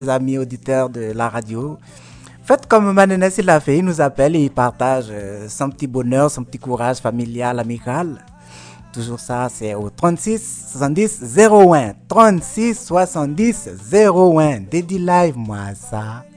amis auditeurs de la radio. Faites comme Manénès il l'a fait, il nous appelle et il partage son petit bonheur, son petit courage familial, amical. Toujours ça, c'est au 36 70 01. 36 70 01. Dédi live, moi, ça.